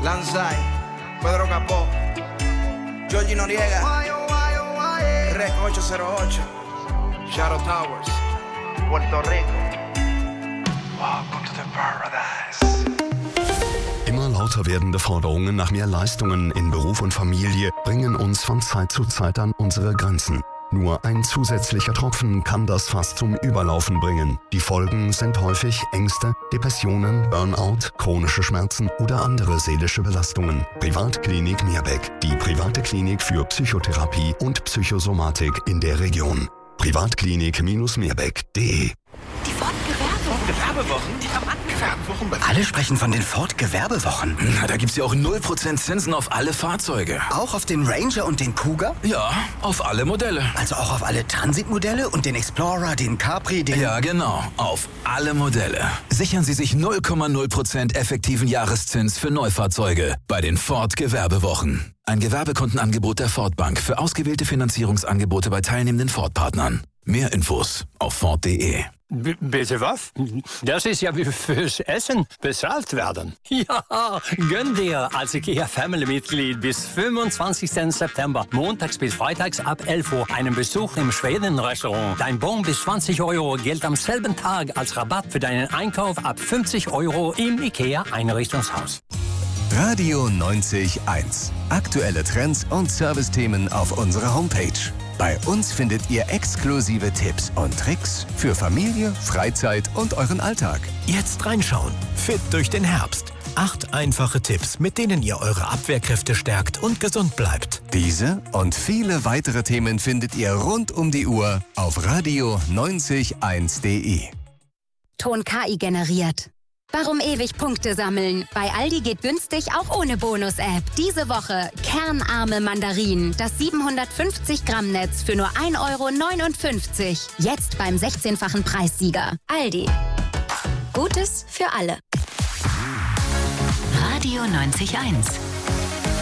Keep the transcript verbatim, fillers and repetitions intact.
Lanzai, Pedro Capó, Georgie Noriega, Rec ocho cero ocho, Shadow Towers, Puerto Rico. Welcome to the paradise. Immer lauter werdende Forderungen nach mehr Leistungen in Beruf und Familie bringen uns von Zeit zu Zeit an unsere Grenzen. Nur ein zusätzlicher Tropfen kann das Fass zum Überlaufen bringen. Die Folgen sind häufig Ängste, Depressionen, Burnout, chronische Schmerzen oder andere seelische Belastungen. Privatklinik Meerbeck, die private Klinik für Psychotherapie und Psychosomatik in der Region. privatklinik Meerbeck punkt de. Die Ford-Gewerbewochen. Gewerbewochen? Die haben Gewerbewochen. Alle sprechen von den Ford-Gewerbewochen. Na, da gibt's ja auch null Prozent Zinsen auf alle Fahrzeuge. Auch auf den Ranger und den Cougar? Ja, auf alle Modelle. Also auch auf alle Transitmodelle und den Explorer, den Capri, den... Ja, genau. Auf alle Modelle. Sichern Sie sich null Komma null Prozent effektiven Jahreszins für Neufahrzeuge bei den Ford-Gewerbewochen. Ein Gewerbekundenangebot der Ford Bank für ausgewählte Finanzierungsangebote bei teilnehmenden Ford-Partnern. Mehr Infos auf Ford punkt de. B- bitte was? Das ist ja wie fürs Essen bezahlt werden. Ja, gönn dir als IKEA-Family-Mitglied bis fünfundzwanzigsten September, montags bis freitags ab elf Uhr, einen Besuch im Schweden-Restaurant. Dein Bon bis zwanzig Euro gilt am selben Tag als Rabatt für deinen Einkauf ab fünfzig Euro im IKEA-Einrichtungshaus. Radio neunzig eins. Aktuelle Trends und Servicethemen auf unserer Homepage. Bei uns findet ihr exklusive Tipps und Tricks für Familie, Freizeit und euren Alltag. Jetzt reinschauen. Fit durch den Herbst. Acht einfache Tipps, mit denen ihr eure Abwehrkräfte stärkt und gesund bleibt. Diese und viele weitere Themen findet ihr rund um die Uhr auf radio neunzig eins punkt de. Ton K I generiert. Warum ewig Punkte sammeln? Bei Aldi geht günstig auch ohne Bonus-App. Diese Woche kernarme Mandarinen, das siebenhundertfünfzig Gramm Netz für nur ein Euro neunundfünfzig. Jetzt beim sechzehnfachen Preissieger. Aldi. Gutes für alle. Radio neunzig eins.